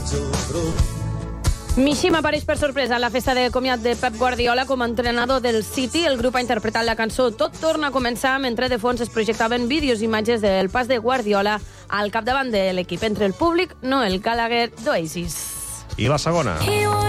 Mishima apareix per sorpresa a la festa de comiat de Pep Guardiola com a entrenador del City. El grup ha interpretat la cançó Tot torna a començar, mentre de fons es projectaven vídeos i imatges del pas de Guardiola al capdavant de l'equip. Entre el públic, Noel Gallagher d'Oasis. I la segona.